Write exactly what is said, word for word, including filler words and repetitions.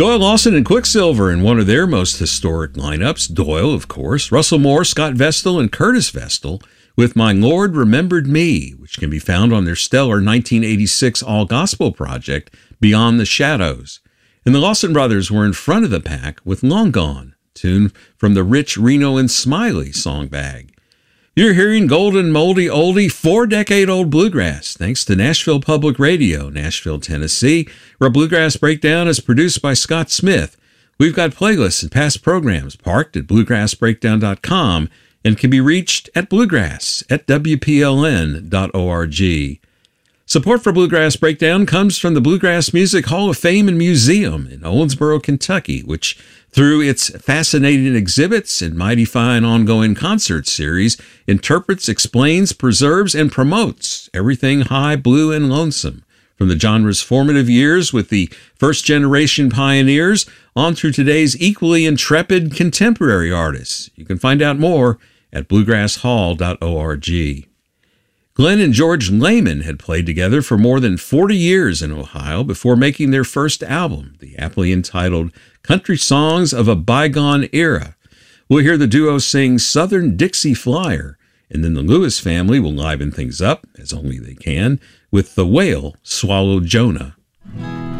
Doyle Lawson and Quicksilver in one of their most historic lineups. Doyle, of course, Russell Moore, Scott Vestal, and Curtis Vestal with My Lord Remembered Me, which can be found on their stellar nineteen eighty-six all-gospel project, Beyond the Shadows. And the Lawson brothers were in front of the pack with Long Gone, tune from the Rich, Reno, and Smiley song bag. You're hearing golden, moldy, oldie, four-decade-old bluegrass, thanks to Nashville Public Radio, Nashville, Tennessee, where Bluegrass Breakdown is produced by Scott Smith. We've got playlists and past programs parked at bluegrass breakdown dot com and can be reached at bluegrass at w p l n dot org. Support for Bluegrass Breakdown comes from the Bluegrass Music Hall of Fame and Museum in Owensboro, Kentucky, which, through its fascinating exhibits and mighty fine ongoing concert series, interprets, explains, preserves, and promotes everything high, blue, and lonesome, from the genre's formative years with the first-generation pioneers on through today's equally intrepid contemporary artists. You can find out more at bluegrass hall dot org. Glenn and George Lehman had played together for more than forty years in Ohio before making their first album, the aptly entitled Country Songs of a Bygone Era. We'll hear the duo sing Southern Dixie Flyer, and then the Lewis family will liven things up, as only they can, with The Whale Swallowed Jonah.